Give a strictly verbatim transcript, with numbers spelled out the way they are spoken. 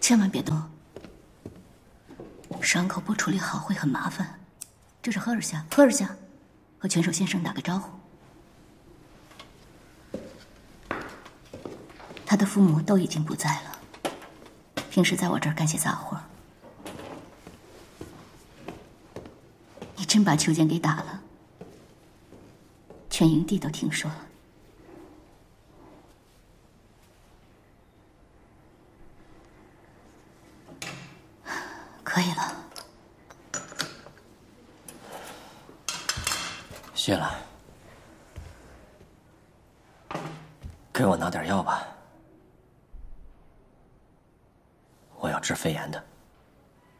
千万别动，伤口不处理好会很麻烦。这是赫尔夏，赫尔夏，和拳手先生打个招呼。他的父母都已经不在了，平时在我这儿干些杂活。你真把秋剑给打了，全营地都听说了。可以了。 谢了。给我拿点药吧，我要治肺炎的。